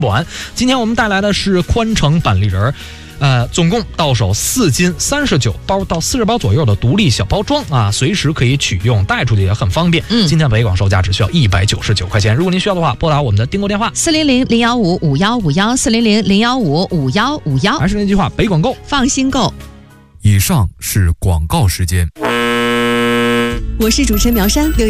不完。今天我们带来的是宽城板栗仁总共到手4斤39包到40包左右的独立小包装啊，随时可以取用，带出去也很方便。今天北广售价只需要199块钱。如果您需要的话，拨打我们的订购电话 400-015-5151，400-015-5151。 还是那句话，北广购， 放心购。 以上是广告时间。 我是主持人苗山。